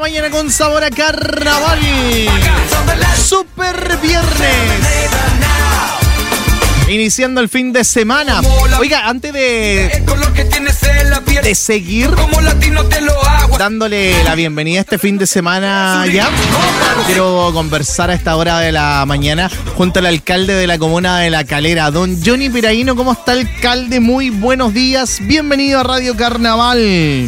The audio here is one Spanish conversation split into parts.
mañana con sabor a carnaval. Super viernes. Iniciando el fin de semana. Oiga, antes de seguir dándole la bienvenida a este fin de semana ya, quiero conversar a esta hora de la mañana junto al alcalde de la comuna de La Calera, don Johnny Piraíno. ¿Cómo está, alcalde? Muy buenos días. Bienvenido a Radio Carnaval.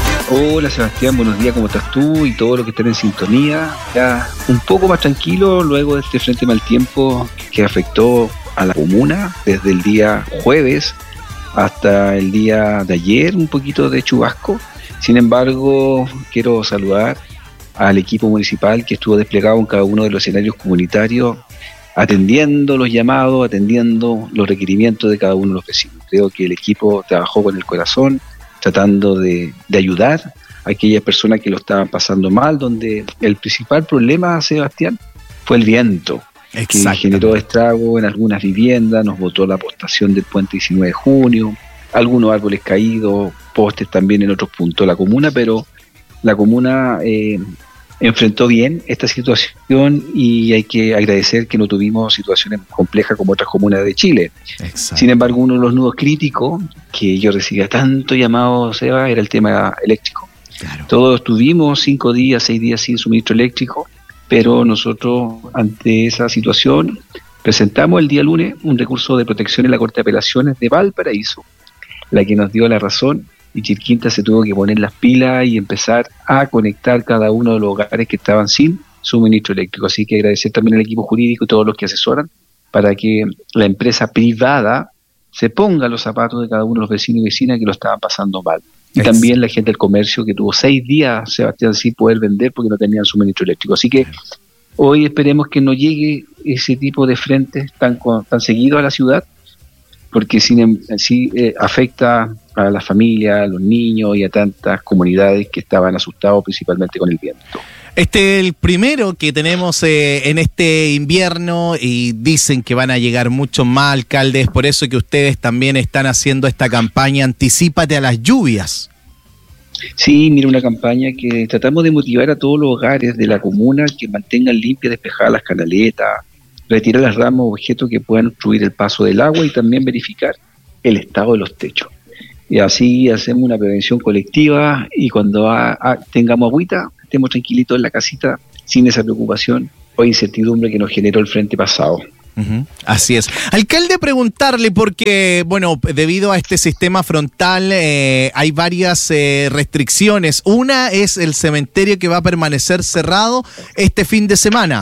Hola Sebastián, buenos días, ¿cómo estás tú y todos los que están en sintonía? Ya un poco más tranquilo luego de este frente mal tiempo que afectó a la comuna desde el día jueves hasta el día de ayer, un poquito de chubasco. Sin embargo, quiero saludar al equipo municipal que estuvo desplegado en cada uno de los escenarios comunitarios, atendiendo los llamados, atendiendo los requerimientos de cada uno de los vecinos. Creo que el equipo trabajó con el corazón, tratando de ayudar a aquellas personas que lo estaban pasando mal, donde el principal problema, Sebastián, fue el viento, que generó estrago en algunas viviendas, nos botó la postación del puente 19 de junio, algunos árboles caídos, postes también en otros puntos de la comuna, pero la comuna enfrentó bien esta situación y hay que agradecer que no tuvimos situaciones complejas como otras comunas de Chile. Exacto. Sin embargo, uno de los nudos críticos que yo recibía tanto llamado, Seba, era el tema eléctrico. Claro. Todos tuvimos 5 días, 6 días sin suministro eléctrico, pero nosotros ante esa situación presentamos el día lunes un recurso de protección en la Corte de Apelaciones de Valparaíso, la que nos dio la razón, y Chilquinta se tuvo que poner las pilas y empezar a conectar cada uno de los hogares que estaban sin suministro eléctrico. Así que agradecer también al equipo jurídico y todos los que asesoran para que la empresa privada se ponga los zapatos de cada uno de los vecinos y vecinas que lo estaban pasando mal. Y también la gente del comercio que tuvo 6 días, Sebastián, sin poder vender porque no tenían suministro eléctrico. Así que hoy esperemos que no llegue ese tipo de frentes tan seguido a la ciudad, porque sí afecta a la familia, a los niños y a tantas comunidades que estaban asustados principalmente con el viento. Este es el primero que tenemos en este invierno y dicen que van a llegar muchos más, alcaldes, por eso que ustedes también están haciendo esta campaña Anticípate a las lluvias. Sí, mira, una campaña que tratamos de motivar a todos los hogares de la comuna que mantengan limpias, despejadas las canaletas, retirar las ramas o objetos que puedan obstruir el paso del agua y también verificar el estado de los techos. Y así hacemos una prevención colectiva y cuando tengamos agüita, estemos tranquilitos en la casita sin esa preocupación o incertidumbre que nos generó el frente pasado. Así es. Alcalde, preguntarle porque, bueno, debido a este sistema frontal hay varias restricciones. Una es el cementerio que va a permanecer cerrado este fin de semana.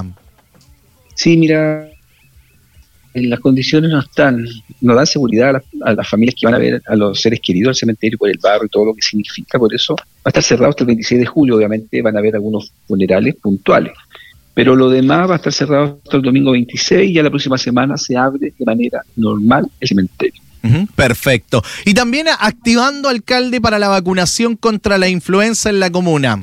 Sí, mira, las condiciones no dan seguridad a las familias que van a ver a los seres queridos al cementerio por el barro y todo lo que significa. Por eso va a estar cerrado hasta el 26 de julio. Obviamente van a haber algunos funerales puntuales, pero lo demás va a estar cerrado hasta el domingo 26 y ya la próxima semana se abre de manera normal el cementerio. Perfecto. Y también activando, alcalde, para la vacunación contra la influenza en la comuna.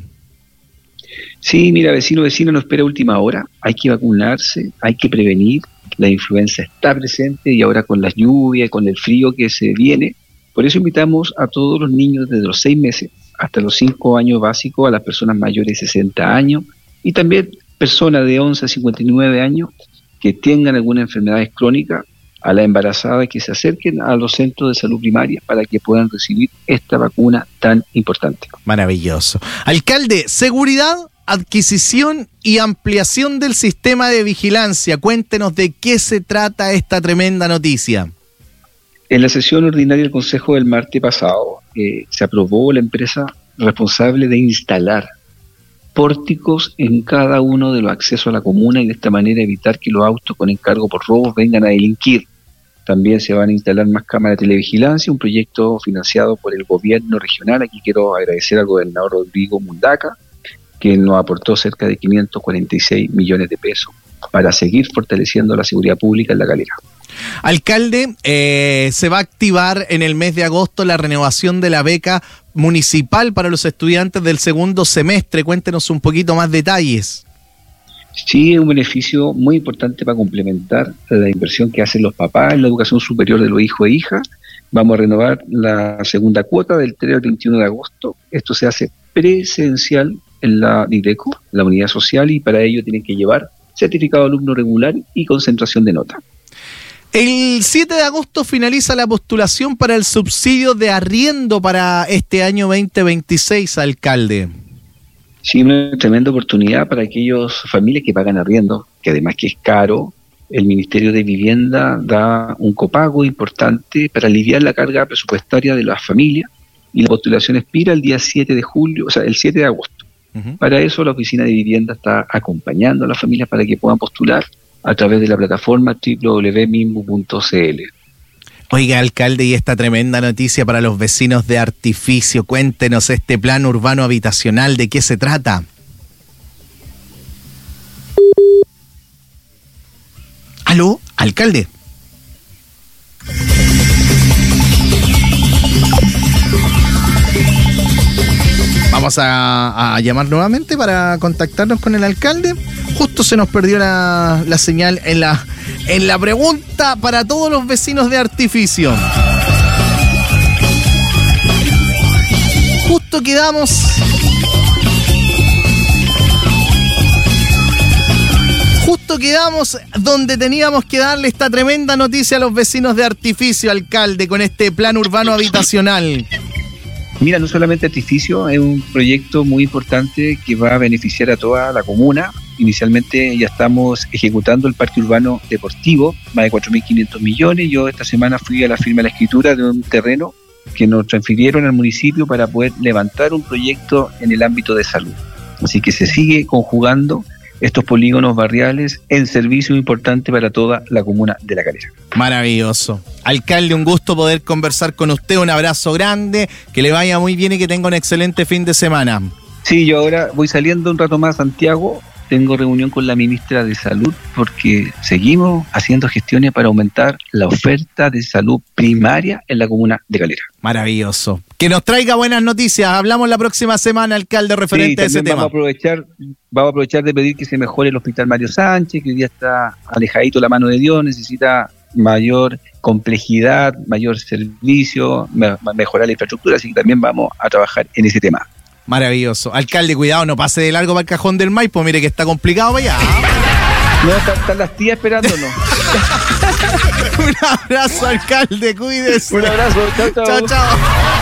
Sí, mira, vecino, no espera última hora, hay que vacunarse, hay que prevenir, la influenza está presente y ahora con las lluvias, con el frío que se viene, por eso invitamos a todos los niños desde los 6 meses hasta los 5 años básicos, a las personas mayores de 60 años y también personas de 11 a 59 años que tengan alguna enfermedad crónica, a la embarazada que se acerquen a los centros de salud primaria para que puedan recibir esta vacuna tan importante. Maravilloso. Alcalde, seguridad, adquisición y ampliación del sistema de vigilancia. Cuéntenos de qué se trata esta tremenda noticia. En la sesión ordinaria del Consejo del martes pasado se aprobó la empresa responsable de instalar pórticos en cada uno de los accesos a la comuna y de esta manera evitar que los autos con encargo por robos vengan a delinquir. También se van a instalar más cámaras de televigilancia, un proyecto financiado por el gobierno regional. Aquí quiero agradecer al gobernador Rodrigo Mundaca, que nos aportó cerca de 546 millones de pesos para seguir fortaleciendo la seguridad pública en La Calera. Alcalde, se va a activar en el mes de agosto la renovación de la beca municipal para los estudiantes del segundo semestre. Cuéntenos un poquito más detalles. Sí, es un beneficio muy importante para complementar la inversión que hacen los papás en la educación superior de los hijos e hijas. Vamos a renovar la segunda cuota del 3 al 21 de agosto. Esto se hace presencial en la Dideco, la unidad social, y para ello tienen que llevar certificado de alumno regular y concentración de nota. El 7 de agosto finaliza la postulación para el subsidio de arriendo para este año 2026, alcalde. Sí, una tremenda oportunidad para aquellas familias que pagan arriendo, que además que es caro. El Ministerio de Vivienda da un copago importante para aliviar la carga presupuestaria de las familias, y la postulación expira el día 7 de julio, o sea, el 7 de agosto. Para eso la Oficina de Vivienda está acompañando a las familias para que puedan postular a través de la plataforma www.minbu.cl. Oiga, alcalde, y esta tremenda noticia para los vecinos de Artificio. Cuéntenos este plan urbano habitacional, ¿de qué se trata? ¿Aló, alcalde? Vamos a llamar nuevamente para contactarnos con el alcalde. Justo se nos perdió la señal en la pregunta para todos los vecinos de Artificio. Justo quedamos donde teníamos que darle esta tremenda noticia a los vecinos de Artificio, alcalde, con este plan urbano habitacional. Mira, no solamente Artificio, es un proyecto muy importante que va a beneficiar a toda la comuna. Inicialmente ya estamos ejecutando el parque urbano deportivo, más de 4.500 millones. Yo esta semana fui a la firma de la escritura de un terreno que nos transfirieron al municipio para poder levantar un proyecto en el ámbito de salud. Así que se sigue conjugando estos polígonos barriales en servicio importante para toda la comuna de La Calera. Maravilloso. Alcalde, un gusto poder conversar con usted, un abrazo grande, que le vaya muy bien y que tenga un excelente fin de semana. Sí, yo ahora voy saliendo un rato más a Santiago, tengo reunión con la ministra de Salud porque seguimos haciendo gestiones para aumentar la oferta de salud primaria en la comuna de Calera. Maravilloso. Que nos traiga buenas noticias. Hablamos la próxima semana, alcalde, referente a ese tema. Vamos a aprovechar de pedir que se mejore el Hospital Mario Sánchez, que hoy día está alejadito la mano de Dios, necesita mayor complejidad, mayor servicio, mejorar la infraestructura, así que también vamos a trabajar en ese tema. Maravilloso. Alcalde, cuidado, no pase de largo para el cajón del Maipo, mire que está complicado para allá. No, están las tías esperándonos. Un abrazo, alcalde, cuídese. Un abrazo, chao. Chao.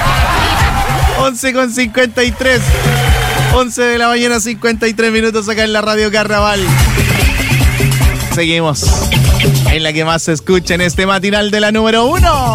11:53. 11 de la mañana, 53 minutos acá en la Radio Carnaval. Seguimos en la que más se escucha en este matinal de la número 1.